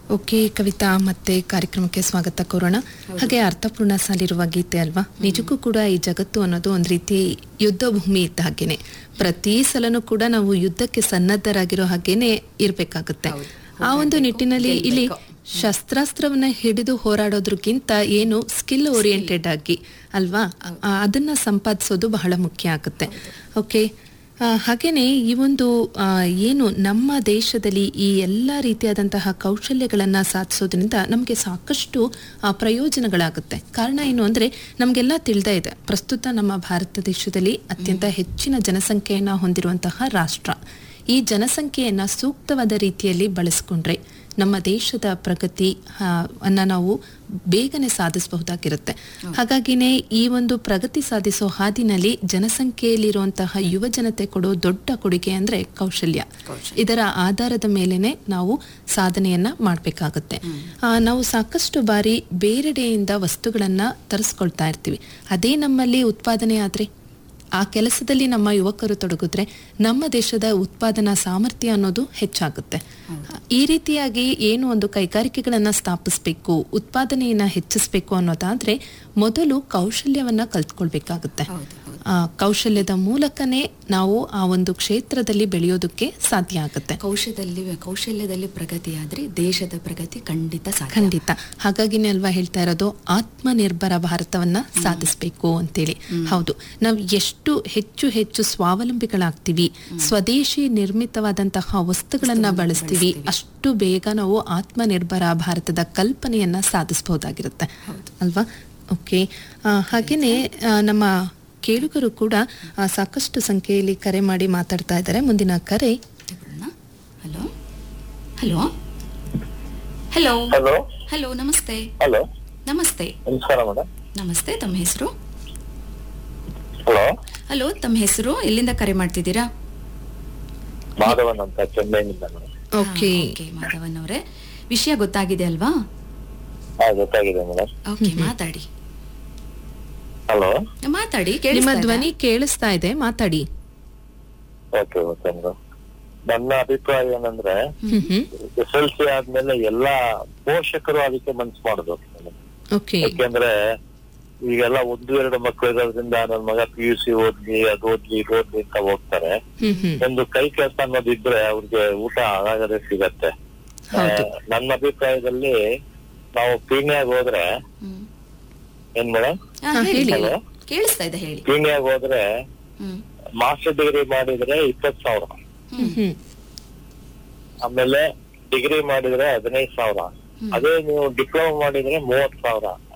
Okay Kavita, ಮತ್ತೆ ಕಾರ್ಯಕ್ರಮಕ್ಕೆ ಸ್ವಾಗತ ಕೋರೋಣ. ಹಾಗೆ ಅರ್ಥಪೂರ್ಣ ಸಾಲಿರುವ ಗೀತೆ ಅಲ್ವಾ? ನಿಜಕ್ಕೂ ಕೂಡ ಈ ಜಗತ್ತು ಅನ್ನೋದು ಒಂದ್ ರೀತಿ ಯುದ್ಧ ಭೂಮಿ ಇದ್ದ ಹಾಗೇನೆ. ಪ್ರತಿ ಸಲನೂ ಕೂಡ ನಾವು ಯುದ್ಧಕ್ಕೆ ಸನ್ನದ್ಧರಾಗಿರೋ ಹಾಗೇನೆ ಇರ್ಬೇಕಾಗುತ್ತೆ. ಆ ಒಂದು ನಿಟ್ಟಿನಲ್ಲಿ ಇಲ್ಲಿ ಶಸ್ತ್ರಾಸ್ತ್ರವನ್ನ ಹಿಡಿದು ಹೋರಾಡೋದ್ರಕ್ಕಿಂತ ಏನು ಸ್ಕಿಲ್ ಓರಿಯೆಂಟೆಡ್ ಆಗಿ ಅಲ್ವಾ, ಅದನ್ನ ಸಂಪಾದಿಸೋದು ಬಹಳ ಮುಖ್ಯ ಆಗುತ್ತೆ. ಓಕೆ, ಹಾಗೇನೆ ಈ ಒಂದು ಏನು ನಮ್ಮ ದೇಶದಲ್ಲಿ ಈ ಎಲ್ಲ ರೀತಿಯಾದಂತಹ ಕೌಶಲ್ಯಗಳನ್ನು ಸಾಧಿಸೋದ್ರಿಂದ ನಮಗೆ ಸಾಕಷ್ಟು ಪ್ರಯೋಜನಗಳಾಗುತ್ತೆ. ಕಾರಣ ಏನು ಅಂದರೆ, ನಮಗೆಲ್ಲ ತಿಳಿದೇ ಇದೆ, ಪ್ರಸ್ತುತ ನಮ್ಮ ಭಾರತ ದೇಶದಲ್ಲಿ ಅತ್ಯಂತ ಹೆಚ್ಚಿನ ಜನಸಂಖ್ಯೆಯನ್ನು ಹೊಂದಿರುವಂತಹ ರಾಷ್ಟ್ರ. ಈ ಜನಸಂಖ್ಯೆಯನ್ನು ಸೂಕ್ತವಾದ ರೀತಿಯಲ್ಲಿ ಬಳಸಿಕೊಂಡ್ರೆ ನಮ್ಮ ದೇಶದ ಪ್ರಗತಿ ಅನ್ನ ನಾವು ಬೇಗನೆ ಸಾಧಿಸಬಹುದಾಗಿರುತ್ತೆ. ಹಾಗಾಗಿನೇ ಈ ಒಂದು ಪ್ರಗತಿ ಸಾಧಿಸೋ ಹಾದಿನಲ್ಲಿ ಜನಸಂಖ್ಯೆಯಲ್ಲಿರುವಂತಹ ಯುವ ಜನತೆ ಕೊಡೋ ದೊಡ್ಡ ಕೊಡುಗೆ ಅಂದ್ರೆ ಕೌಶಲ್ಯ. ಇದರ ಆಧಾರದ ಮೇಲೆನೆ ನಾವು ಸಾಧನೆಯನ್ನ ಮಾಡಬೇಕಾಗುತ್ತೆ. ನಾವು ಸಾಕಷ್ಟು ಬಾರಿ ಬೇರೆಡೆಯಿಂದ ವಸ್ತುಗಳನ್ನ ತರಿಸ್ಕೊಳ್ತಾ ಇರ್ತೀವಿ. ಅದೇ ನಮ್ಮಲ್ಲಿ ಉತ್ಪಾದನೆ ಆದ್ರೆ, ಆ ಕೆಲಸದಲ್ಲಿ ನಮ್ಮ ಯುವಕರು ತೊಡಗಿದ್ರೆ ನಮ್ಮ ದೇಶದ ಉತ್ಪಾದನಾ ಸಾಮರ್ಥ್ಯ ಅನ್ನೋದು ಹೆಚ್ಚಾಗುತ್ತೆ. ಈ ರೀತಿಯಾಗಿ ಏನು ಒಂದು ಕೈಗಾರಿಕೆಗಳನ್ನ ಸ್ಥಾಪಿಸಬೇಕು, ಉತ್ಪಾದನೆಯನ್ನ ಹೆಚ್ಚಿಸಬೇಕು ಅನ್ನೋದಾದ್ರೆ ಮೊದಲು ಕೌಶಲ್ಯವನ್ನ ಕಲ್ತ್ಕೊಳ್ಬೇಕಾಗುತ್ತೆ. ಕೌಶಲ್ಯದ ಮೂಲಕನೇ ನಾವು ಆ ಒಂದು ಕ್ಷೇತ್ರದಲ್ಲಿ ಬೆಳೆಯೋದಕ್ಕೆ ಸಾಧ್ಯ ಆಗುತ್ತೆ. ಕೌಶಲ್ಯದಲ್ಲಿ ಪ್ರಗತಿ ಆದ್ರೆ ದೇಶದ ಪ್ರಗತಿ ಖಂಡಿತ. ಹಾಗಾಗಿನೇ ಅಲ್ವಾ ಹೇಳ್ತಾ ಇರೋದು, ಆತ್ಮನಿರ್ಭರ ಭಾರತವನ್ನ ಸಾಧಿಸಬೇಕು ಅಂತೇಳಿ. ಹೌದು, ನಾವು ಎಷ್ಟು ಹೆಚ್ಚು ಸ್ವಾವಲಂಬಿಗಳಾಗ್ತೀವಿ, ಸ್ವದೇಶಿ ನಿರ್ಮಿತವಾದಂತಹ ವಸ್ತುಗಳನ್ನ ಬಳಸ್ತೀವಿ, ಅಷ್ಟು ಬೇಗ ನಾವು ಆತ್ಮನಿರ್ಭರ ಭಾರತದ ಕಲ್ಪನೆಯನ್ನ ಸಾಧಿಸಬಹುದಾಗಿರುತ್ತೆ ಅಲ್ವಾ? ಓಕೆ, ಹಾಗೇನೆ ನಮ್ಮ ಕೇಳುಗರು ಕೂಡ ಸಾಕಷ್ಟು ಸಂಖ್ಯೆಯಲ್ಲಿ ಕರೆ ಮಾಡಿ ಮಾತಾಡ್ತಾ ಇದ್ದಾರೆ. ಮುಂದಿನ ಕರೆ. Hello hello hello hello hello ನಮಸ್ತೆ. ಹಲೋ ನಮಸ್ತೆ. ನಮಸ್ಕಾರ ಮೇಡಮ್. ನಮಸ್ತೆ, ತಮ್ಮ ಹೆಸರು? ಹಲೋ ಹಲೋ, ತಮ್ಮ ಹೆಸರು? ಎಲ್ಲಿಂದ ಕರೆ ಮಾಡ್ತಿದ್ದೀರಾ? ಮಾಧವನ್ ಅಂತ, ಚೆನ್ನೈನಿಂದ ಮೇಡಮ್. ಓಕೆ, ಮಾಧವನ್ ಅವರೇ, ವಿಷಯ ಗೊತ್ತಾಗಿದೆ ಅಲ್ವಾ? ಗೊತ್ತಾಗಿದೆ ಮೇಡಮ್. ಓಕೆ, ಮಾತಾಡಿ. ಹಲೋ, ಮಾತಾಡಿ. ನಿಮ್ಮ ಧ್ವನಿ ಕೇಳಿಸ್ತಾ ಇದೆ, ಮಾತಾಡಿ. Okay okay madam. ನನ್ನ ಅಭಿಪ್ರಾಯ ಏನಂದ್ರೆ, SLC ಆದ್ಮೇಲೆ ಎಲ್ಲಾ ಪೋಷಕರು ಅದಕ್ಕೆ ಮನ್ಸು ಮಾಡ್ಬೇಕು ಮೇಡಮ್. ಯಾಕೆಂದ್ರೆ ಈಗೆಲ್ಲ 1-2 ಮಕ್ಕಳು ಇರೋದ್ರಿಂದ ನನ್ನ ಮಗ PUC ಓದ್ಲಿ, ಅದು ಓದ್ಲಿ, ಇದು ಓದ್ಲಿ ಅಂತ ಹೋಗ್ತಾರೆ. ಒಂದು ಕೈ ಕೆಲಸ ಅನ್ನೋದಿದ್ರೆ ಅವ್ರಿಗೆ ಊಟ ಆಗಾಗದೆ ಸಿಗತ್ತೆ. ನನ್ನ ಅಭಿಪ್ರಾಯದಲ್ಲಿ ನಾವು ಪೀಣ್ಯಾಗ ಹೋದ್ರೆ, ಏನ್ ಮೇಡಮ್? ಕೇಳಿಸ್ತಾ ಇದೆ, ಹೇಳಿ. ಪೀಣ್ಯಾಗ ಹೋದ್ರೆ ಮಾಸ್ಟರ್ ಡಿಗ್ರಿ ಮಾಡಿದ್ರೆ 20,000, ಆಮೇಲೆ ಡಿಗ್ರಿ ಮಾಡಿದ್ರೆ 15,000, ಅದೇ ನೀವು ಡಿಪ್ಲೊಮಾ ಮಾಡಿದ್ರೆ 30,000.